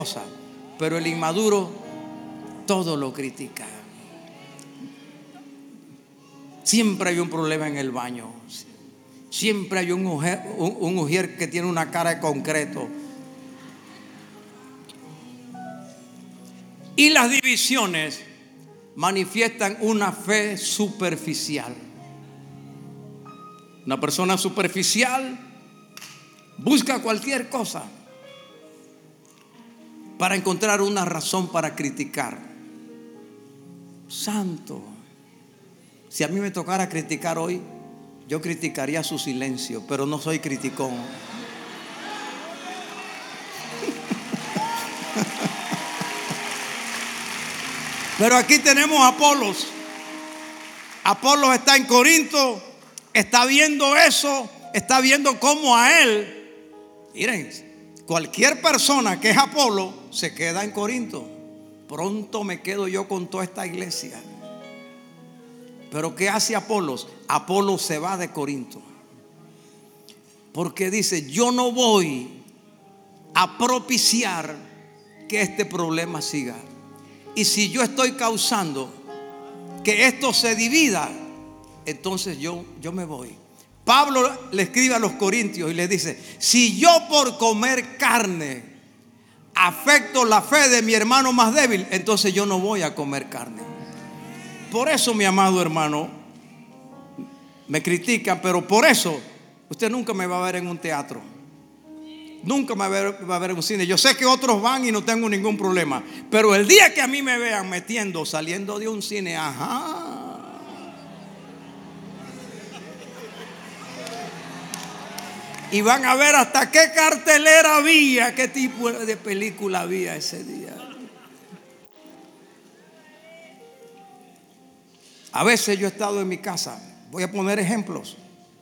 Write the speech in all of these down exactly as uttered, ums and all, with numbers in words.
pero el inmaduro todo lo critica. Siempre hay un problema en el baño. Siempre hay un mujer, un, un mujer que tiene una cara de concreto. Y las divisiones manifiestan una fe superficial. Una persona superficial busca cualquier cosa para encontrar una razón para criticar. Santo, si a mí me tocara criticar hoy, yo criticaría su silencio, pero no soy criticón. Pero aquí tenemos a Apolos. Apolos está en Corinto, está viendo eso, está viendo cómo a él, miren, cualquier persona que es Apolo se queda en Corinto. Pronto me quedo yo con toda esta iglesia. Pero ¿qué hace Apolos? Apolos se va de Corinto, porque dice: yo no voy a propiciar que este problema siga. Y si yo estoy causando que esto se divida, entonces yo, yo me voy. Pablo le escribe a los corintios y le dice: si yo por comer carne afecto la fe de mi hermano más débil, entonces yo no voy a comer carne. Por eso, mi amado hermano, me critican, pero por eso usted nunca me va a ver en un teatro, nunca me va a ver en un cine. Yo sé que otros van y no tengo ningún problema, pero el día que a mí me vean metiendo, saliendo de un cine, ajá, y van a ver hasta qué cartelera había, qué tipo de película había ese día. A veces yo he estado en mi casa, voy a poner ejemplos.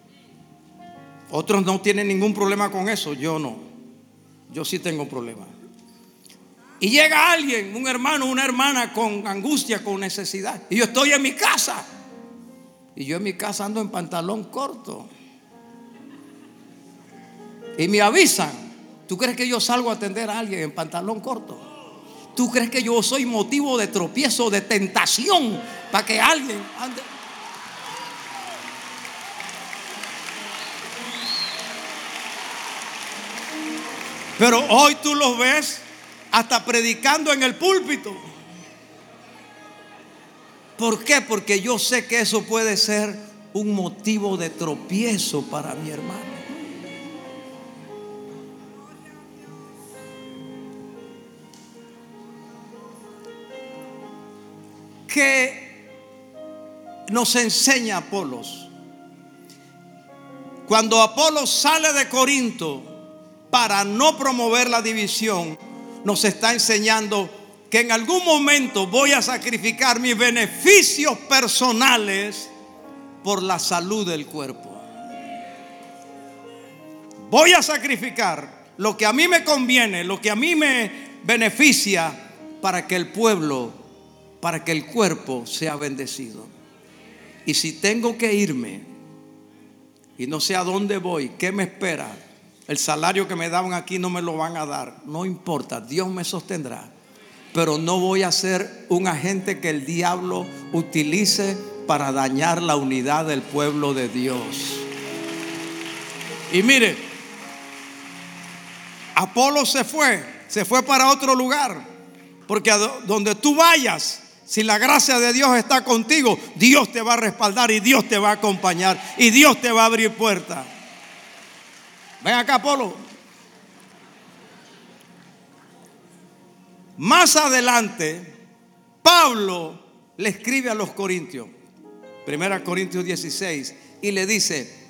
Otros no tienen ningún problema con eso, yo no. Yo sí tengo problemas. Y llega alguien, un hermano, una hermana con angustia, con necesidad, y yo estoy en mi casa. Y yo en mi casa ando en pantalón corto. Y me avisan. ¿Tú crees que yo salgo a atender a alguien en pantalón corto? ¿Tú crees que yo soy motivo de tropiezo, de tentación para que alguien ande? Pero hoy tú los ves hasta predicando en el púlpito. ¿Por qué? Porque yo sé que eso puede ser un motivo de tropiezo para mi hermano. ¿Qué nos enseña Apolos? Cuando Apolos sale de Corinto para no promover la división, nos está enseñando que en algún momento voy a sacrificar mis beneficios personales por la salud del cuerpo. Voy a sacrificar lo que a mí me conviene, lo que a mí me beneficia, para que el pueblo, para que el cuerpo sea bendecido. Y si tengo que irme y no sé a dónde voy, ¿qué me espera? El salario que me daban aquí no me lo van a dar. No importa, Dios me sostendrá. Pero no voy a ser un agente que el diablo utilice para dañar la unidad del pueblo de Dios. Y mire, Apolo se fue, se fue para otro lugar. Porque a donde tú vayas, si la gracia de Dios está contigo, Dios te va a respaldar y Dios te va a acompañar y Dios te va a abrir puertas. Ven acá, Apolo. Más adelante, Pablo le escribe a los corintios, primera Corintios dieciséis, y le dice: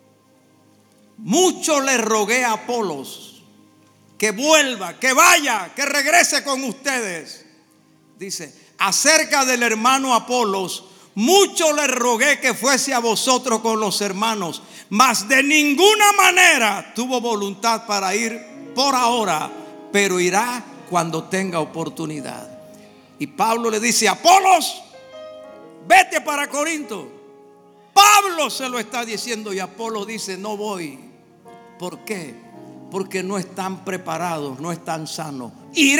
mucho le rogué a Apolos que vuelva, que vaya, que regrese con ustedes. Dice: acerca del hermano Apolos, mucho le rogué que fuese a vosotros con los hermanos, mas de ninguna manera tuvo voluntad para ir por ahora, pero irá cuando tenga oportunidad. Y Pablo le dice: Apolos, vete para Corinto. Pablo se lo está diciendo y Apolos dice: no voy. ¿Por qué? Porque no están preparados, no están sanos. Iré